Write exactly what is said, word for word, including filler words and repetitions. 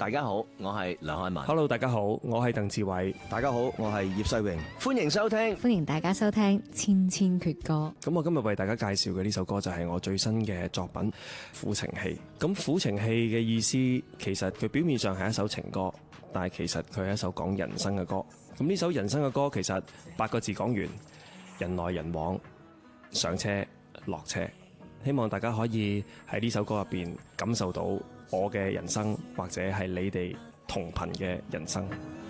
大家好，我係梁漢文。 Hello， 大家好，我係鄧志偉。 大家好，我係葉世榮。 歡迎收聽， 歡迎大家收聽《千千闕歌》。 咁我今日為大家介紹嘅呢首歌就係我最新嘅作品《苦情戲》。咁苦情戲嘅意思，其實佢表面上係一首情歌，但係其實佢係一首講人生嘅歌。咁呢首人生嘅歌，其實八個字講完：人來人往，上車落車。希望大家可以喺呢首歌入邊感受到我嘅人生，或者係你哋同頻嘅人生。